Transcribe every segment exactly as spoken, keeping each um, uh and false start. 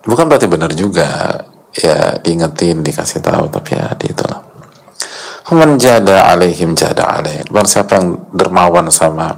Bukan berarti benar juga, ya diingetin, dikasih tahu, tapi ya di itulah. Man jada alaihim jada alaih. Barang siapa yang dermawan sama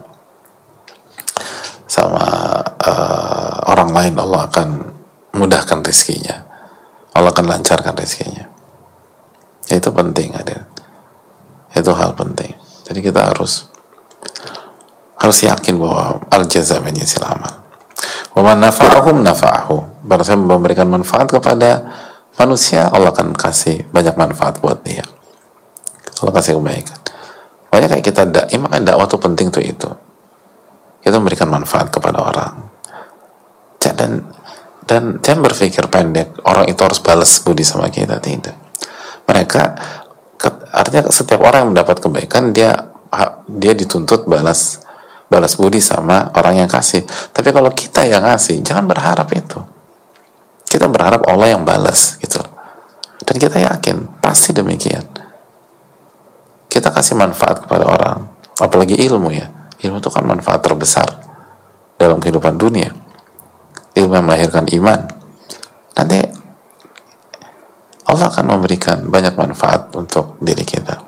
sama uh, orang lain, Allah akan mudahkan rezekinya, Allah akan lancarkan rezekinya. Itu penting, hadir. Itu hal penting. Jadi kita harus harus yakin bahwa al jaza min jinsil amal. Wa man nafa'ahum nafa'ahu. Barang siapa memberikan manfaat kepada manusia, Allah akan kasih banyak manfaat buat dia. Allah kasih kebaikan. Makanya kayak kita dakwah, makanya dakwah itu penting tuh itu. Kita memberikan manfaat kepada orang. Dan dan jangan berpikir pendek, orang itu harus balas budi sama kita, tidak. Mereka, artinya setiap orang yang mendapat kebaikan, dia dia dituntut balas balas budi sama orang yang kasih. Tapi kalau kita yang ngasih, jangan berharap itu. Kita berharap Allah yang balas gitu. Dan kita yakin pasti demikian. Kita kasih manfaat kepada orang, apalagi ilmu ya. Ilmu itu kan manfaat terbesar dalam kehidupan dunia. Ilmu yang melahirkan iman. Nanti Allah akan memberikan banyak manfaat untuk diri kita.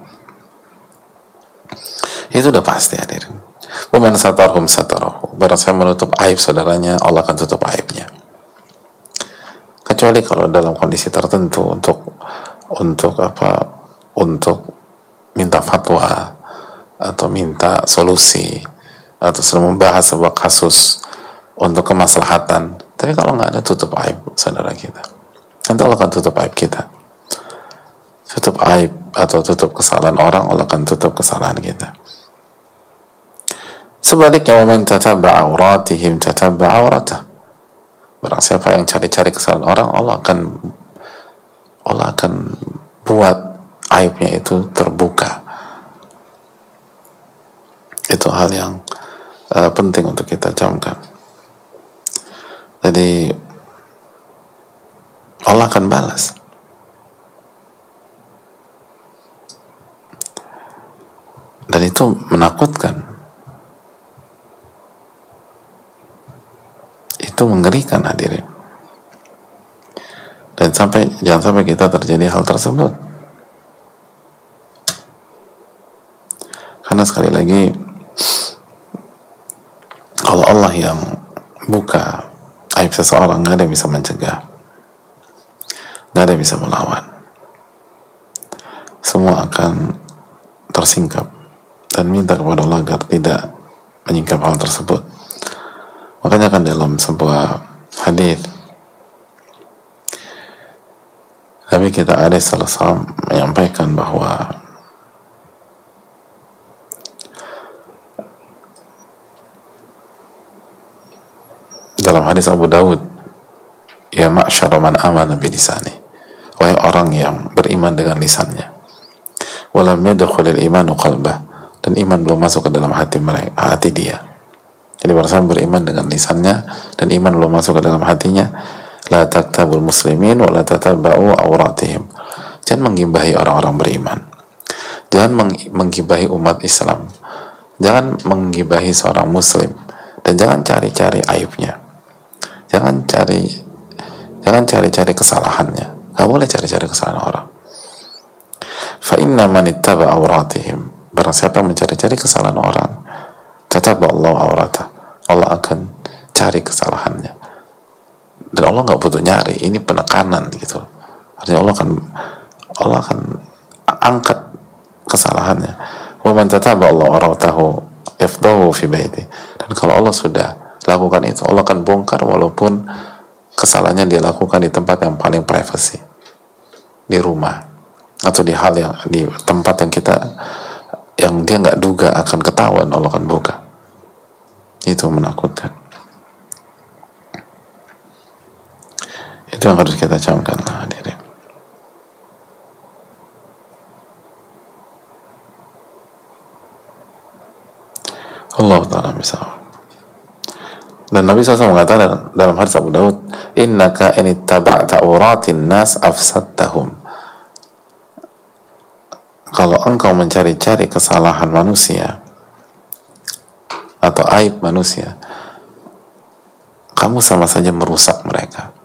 Itu udah pasti, hadirin. Waman satarhum satarahu. Barang saya menutup aib saudaranya, Allah akan tutup aibnya. Kecuali kalau dalam kondisi tertentu untuk untuk apa? Untuk minta fatwa atau minta solusi atau sedang membahas sebuah kasus untuk kemaslahatan. Tapi kalau nggak ada, tutup aib saudara kita. Nanti Allah akan tutup aib kita. Tutup aib atau tutup kesalahan orang, Allah akan tutup kesalahan kita. Sebaliknya, waman tatabba auratihim tatabba auratah. Barang siapa yang cari-cari kesalahan orang, Allah akan Allah akan buat aibnya itu terbuka. Itu hal yang uh, penting untuk kita camkan. Jadi Allah akan balas. Dan itu menakutkan. Itu mengerikan, hadirin. Dan sampai jangan sampai kita terjadi hal tersebut. Karena sekali lagi, kalau Allah yang buka aib seseorang, nggak ada yang bisa mencegah, nggak ada yang bisa melawan. Semua akan tersingkap dan minta kepada Allah agar tidak menyingkap hal tersebut. Makanya kan dalam sebuah hadis Nabi kita alaihi salam menyampaikan bahwa dalam hadis Abu Dawud, ya ma'syara man amana bilisani, wahai orang yang beriman dengan lisannya, walam yadkhulil imanu qalbah, dan iman belum masuk ke dalam hati mereka, hati dia. Jadi bersama beriman dengan lisannya dan iman belum masuk ke dalam hatinya. La taktabul muslimin wa la tatabba'u auratihim. Jangan menggibahi orang-orang beriman. Jangan meng- menggibahi umat Islam. Jangan menggibahi seorang muslim, dan jangan cari-cari aibnya. Jangan cari jangan cari-cari kesalahannya. Gak boleh cari-cari kesalahan orang. Fa inna man ittaba auratihim. Barang siapa yang mencari-cari kesalahan orang, tatabba Allah auratah. Allah akan cari kesalahannya. Dan Allah nggak butuh nyari, ini penekanan gitu. Artinya Allah akan Allah akan angkat kesalahannya. Wa man tatabba Allah auratahu yafdahu fi baiti. Dan kalau Allah sudah lakukan itu, Allah akan bongkar walaupun kesalahannya dia lakukan di tempat yang paling privacy, di rumah atau di hal yang di tempat yang kita yang dia nggak duga akan ketahuan, Allah akan buka. Itu menakutkan. Itu yang harus kita camkan, hadirin. Allah Ta'ala misal. Dan Nabi shallallahu alaihi wasallam mengatakan dalam hadis Abu Dawud, innaka in ittaba'ta auratin nas afsadtahum. Kalau engkau mencari-cari kesalahan manusia atau aib manusia, kamu sama saja merusak mereka.